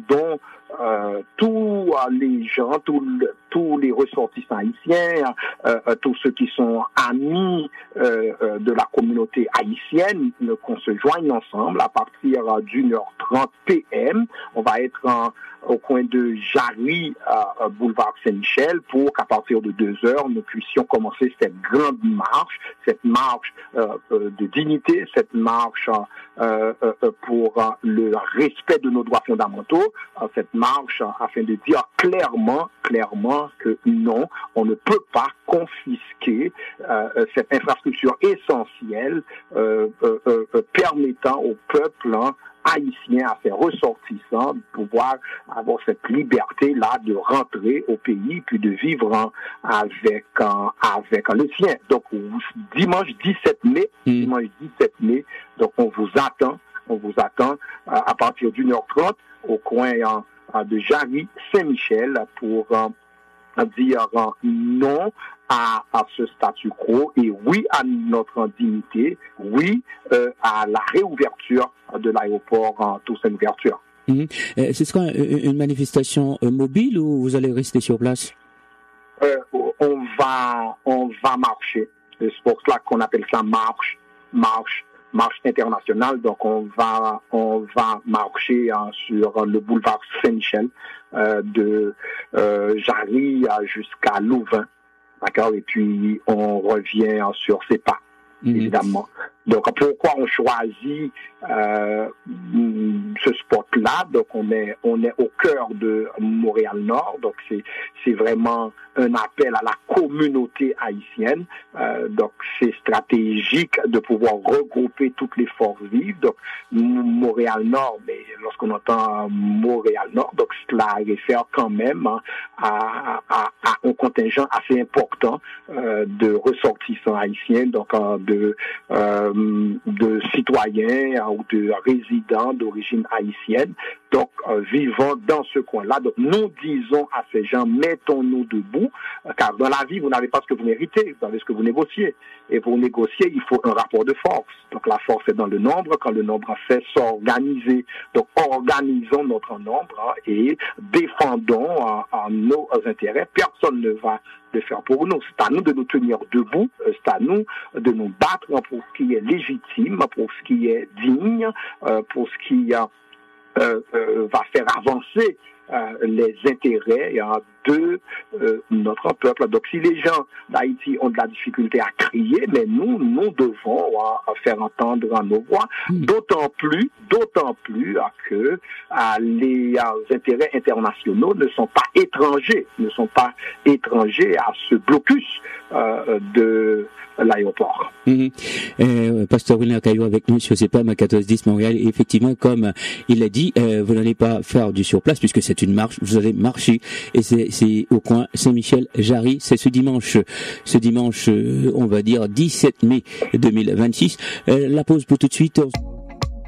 dont tous les gens, tous les ressortissants haïtiens, tous ceux qui sont amis de la communauté haïtienne, qu'on se joigne ensemble à partir d'1h30 p.m. On va être au coin de Jarry, boulevard Saint-Michel, pour qu'à partir de 2h, nous puissions commencer cette grande marche de dignité, cette marche pour le respect de nos droits fondamentaux, cette marche afin de dire clairement que non, on ne peut pas confisquer cette infrastructure essentielle permettant au peuple haïtien, à ses ressortissants, de pouvoir avoir cette liberté-là de rentrer au pays puis de vivre avec le sien. Donc, dimanche 17 mai, donc on vous attend à partir d'1h30 au coin de Jarry, Saint-Michel pour dire non à ce statu quo et oui à notre dignité, oui à la réouverture de l'aéroport Toussaint-Louverture. Ce sera une manifestation mobile ou vous allez rester sur place? On va marcher. C'est pour cela qu'on appelle ça marche internationale. Donc on va marcher sur le boulevard Saint-Michel de Jarry jusqu'à Louvain. D'accord, et puis on revient sur ses pas, évidemment. Donc pourquoi on choisit ce spot-là? Donc on est au cœur de Montréal-Nord, donc c'est vraiment un appel à la communauté haïtienne. Donc c'est stratégique de pouvoir regrouper toutes les forces vives. Donc Montréal-Nord, mais lorsqu'on entend Montréal-Nord, donc cela réfère quand même à un contingent assez important de ressortissants haïtiens, donc de citoyens ou de résidents d'origine haïtienne, donc vivant dans ce coin-là. Donc nous disons à ces gens, mettons-nous debout, car dans la vie, vous n'avez pas ce que vous méritez, vous avez ce que vous négociez. Et pour négocier, il faut un rapport de force. Donc la force est dans le nombre, quand le nombre sait s'organiser. Donc organisons notre nombre et défendons nos intérêts. Personne ne va le faire pour nous. C'est à nous de nous tenir debout, c'est à nous de nous battre pour ce qui est légitime, pour ce qui est digne, pour ce qui va faire avancer les intérêts de notre peuple. Donc si les gens d'Haïti ont de la difficulté à crier, mais nous devons faire entendre nos voix, d'autant plus que les intérêts internationaux ne sont pas étrangers à ce blocus de l'aéroport. Pasteur Wilner Caillou avec nous sur CEPAM 1410 Montréal. Et effectivement, comme il l'a dit, vous n'allez pas faire du surplace puisque c'est une marche, vous allez marcher et c'est au coin Saint-Michel-Jarry. C'est ce dimanche, on va dire 17 mai 2026. La pause pour tout de suite.